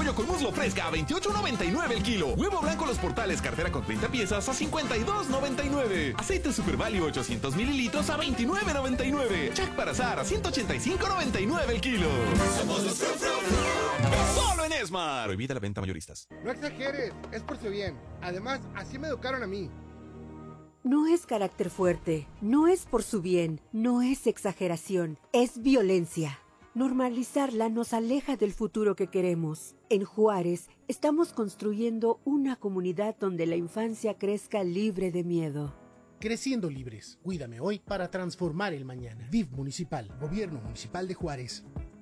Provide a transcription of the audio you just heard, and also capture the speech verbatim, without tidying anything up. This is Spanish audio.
pollo con muslo fresca a veintiocho noventa y nueve el kilo. Huevo blanco Los Portales cartera con treinta piezas a cincuenta y dos noventa y nueve. Aceite Super Value ochocientos mililitros a veintinueve noventa y nueve. Chac para azar a ciento ochenta y cinco noventa y nueve el kilo. Somos los Fru Fru Fru. Solo en Esmar. Prohibida la venta mayoristas. No exageres, es por su bien. Además, así me educaron a mí. No es carácter fuerte, no es por su bien, no es exageración, es violencia. Normalizarla nos aleja del futuro que queremos. En Juárez, estamos construyendo una comunidad donde la infancia crezca libre de miedo. Creciendo libres. Cuídame hoy para transformar el mañana. D I F municipal. Gobierno Municipal de Juárez.